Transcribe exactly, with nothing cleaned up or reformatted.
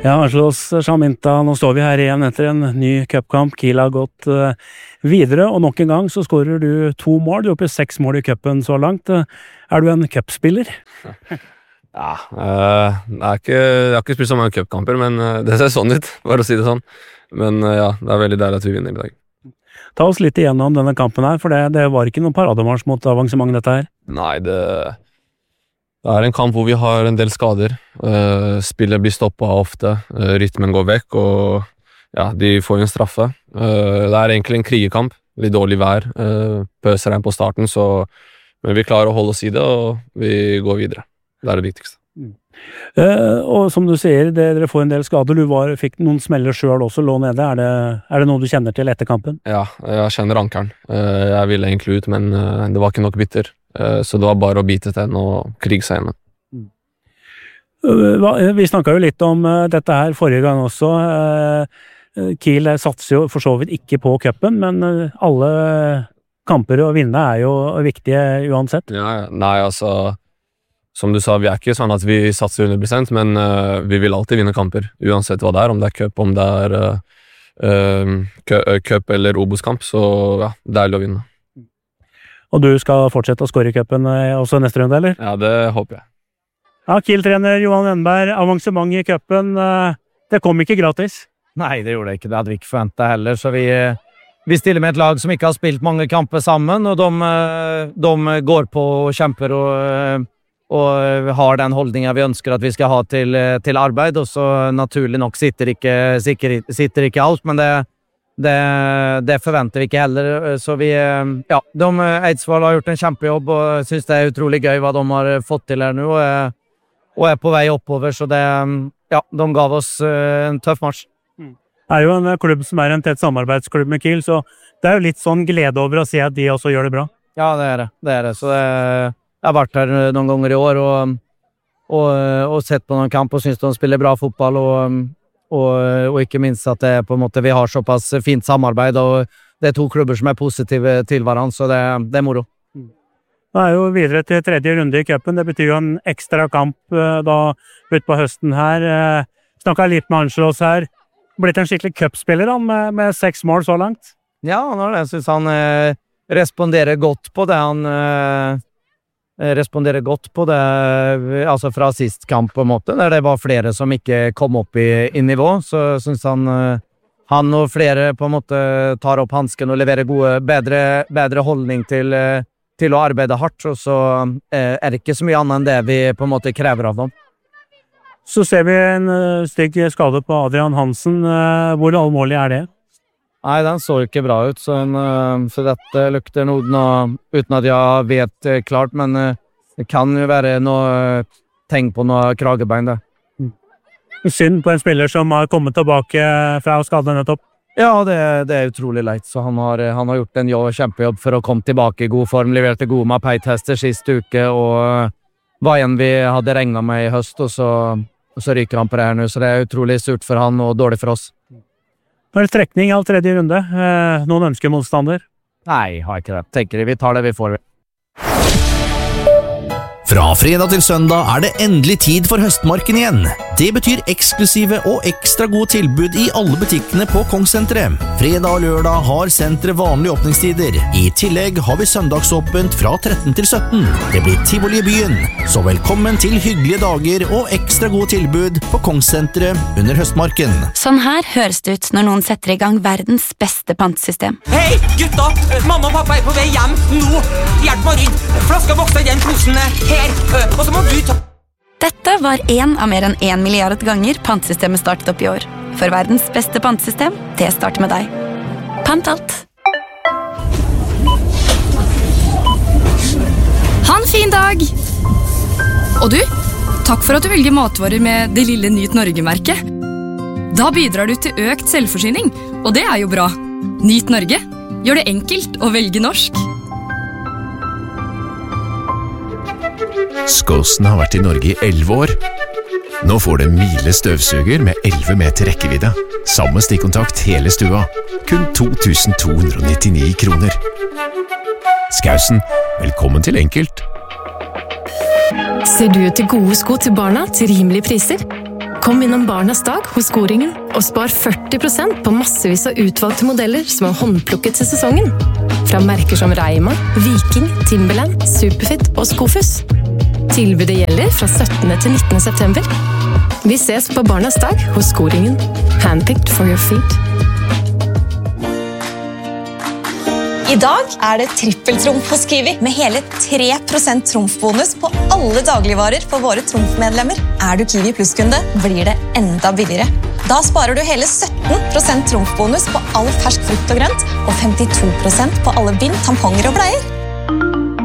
Ja, Arselos Shaminta, nå står vi her igjen etter en ny cupkamp. Kiel har gått uh, videre, og nok en gang så skårer du to mål. Du har oppe seks mål i cupen så langt. Er du en cupspiller? Ja, uh, jeg, er ikke, jeg har ikke spilt så mange cupkamper, men uh, det ser sånn ut, bare å si det sånn. Men uh, ja, det er veldig deilig at vi vinner i dag. Ta oss litt igjennom denne kampen her, for det, det var ikke noen parademarsj mot avansement dette her. Nei, det... Det er en kamp hvor vi har en del skader. Uh, spillet blir stoppet ofte, uh, rytmen går vekk, og ja, de får en straffe. Uh, det er egentlig en krigekamp, litt dårlig vær, uh, pøser regn på starten, så, men vi klarer å holde oss i det, og vi går videre. Det er det viktigste. Mm. Uh, og som du sier, det, dere får en del skader. Du var, fikk noen smeller selv også, lå nede. Er det, er det noe du kjenner til etter kampen? Ja, jeg kjenner ankeren. Uh, jeg ville egentlig ut, men uh, det var ikke nok bitter. Så det var bare å bite til og krige seg igjen. Vi snakket jo litt om dette her forrige gang også. Kiel satser jo for så vidt ikke på cupen, men alle kamper å vinne er jo viktige uansett. Ja, nei, altså, som du sa, vi er ikke sånn at vi satser hundre prosent, men uh, vi vil alltid vinne kamper, uansett hva det er, om det er cup, om det er uh, cup eller Obos-kamp, så ja, det er deilig å vinne. Og du skal fortsette å skåre i cupen også neste runde, eller? Ja, det håper jeg. Ja, Kiel-trener Johan Wennberg, avansement i cupen, det kom ikke gratis. Nei, det gjorde det ikke. Det hadde vi ikke forventet heller, så vi, vi stiller med et lag som ikke har spilt mange kamper sammen, og de, de går på og kjemper og, og har den holdningen vi ønsker at vi skal ha til, til arbeid, og så naturlig nok sitter ikke, sitter, sitter ikke alt, men det Det, det forventer vi ikke heller, så vi, ja, de, Eidsvoll har gjort en kjempejobb, og synes det er utrolig gøy hva de har fått til her nå, og er, og er på vei oppover, så det, ja, de gav oss en tøff match. Det er jo en klubb som er en tett samarbeidsklubb med Kiel, så det er jo litt sånn glede over å se at de også gjør det bra. Ja, det er det, det er det, så det, jeg har vært her noen ganger i år, og, og, og sett på noen kamp, og synes de spiller bra fotball, og Og, og ikke minst at det, på en måte, vi har såpass fint samarbeid, og det er to klubber som er positive til hverandre, så det, det er moro. Det er jo videre til tredje runde i cupen. Det betyr jo en ekstra kamp da ut på høsten her. Snakket litt med Arselos her. Blitt en skikkelig cupspiller han med, med seks mål så langt. Ja, han har det. Jeg synes han eh, responderer godt på det. Han eh, responderer godt på det, altså fra sist kamp på en måte, der det var flere som ikke kom opp i, i nivå, så synes han han og flere på en måte tar opp hansken og leverer gode, bedre, bedre holdning til, til å arbeide hardt, og så eh, er det ikke så mye annet enn det vi på en måte krever av dem. Så ser vi en stygg skade på Adrian Hansen. Hvor alvorlig er det? Nei, den så ikke bra ut, så, en, så dette lukter noe, noe uten at jeg vet klart, men det kan jo være noe tegn på noe kragebein der. Mm. Synd på en spiller som har kommet tilbake fra skaden nettopp. Ja, det, det er utrolig leit, så han har, han har gjort en jobb, kjempejobb for å komme tilbake i god form, leverte gode Mapei-tester sist uke, og var en vi hadde regnet med i høst, og så, og så ryker han på det her nå, så det er utrolig surt for han og dårlig for oss. Nå er det trekning av tredje runde. Eh, noen ønsker motstander? Nei, har ikke det. Tenker vi tar det vi får. Fra fredag til søndag er det endelig tid for høstmarken igjen. Det betyr eksklusive og ekstra gode tilbud i alle butikkene på Kongssenteret. Fredag og lørdag har senteret vanlige åpningstider. I tillegg har vi søndagsåpent fra tretten til sytten. Det blir tivoli i byen, så velkommen til hyggelige dager og ekstra gode tilbud på Kongssenteret under høstmarken. Sånn her høres det ut når noen setter i gang verdens beste pantesystem. Hei, gutta! Mamma og pappa er på vei hjem nå! Hjelp meg inn! Flaska vokser i den posen her! Og så må du ta... Dette var en av mer enn en milliard ganger pantesystemet startet opp i år. For verdens beste pantesystem, det starter med deg. Pant alt. Ha en fin dag! Og du, takk for at du velger matvarer med det lille Nyt Norge-merket. Da bidrar du til økt selvforsyning, og det er jo bra. Nyt Norge gjør det enkelt å velge norsk. Skåsen har vært i Norge i elleve år. Nå får du en Miele støvsuger med elleve meter rekkevidde. Samme stikkontakt hele stua. Kun to tusen to hundre nittini kroner. Skausen, velkommen til enkelt. Ser du etter gode sko til barna til rimelige priser? Kom innom Barnas dag hos Skoringen og spar førti prosent på massevis av utvalgte modeller som er håndplukket til sesongen. Fra merker som Reima, Viking, Timberland, Superfit og Skofus. Tilbudet gjelder fra syttende til nittende september. Vi ses på Barnas dag hos Skoringen. Handpicked for your feet. I dag er det trippeltrumf hos Kiwi med hele tre prosent trumfbonus på alle dagligvarer for våre trumfmedlemmer. Er du Kiwi Plus-kunde, blir det enda billigere. Da sparer du hele sytten prosent trumfbonus på all fersk frukt og grønt og femtito prosent på alle bind, tamponger og bleier.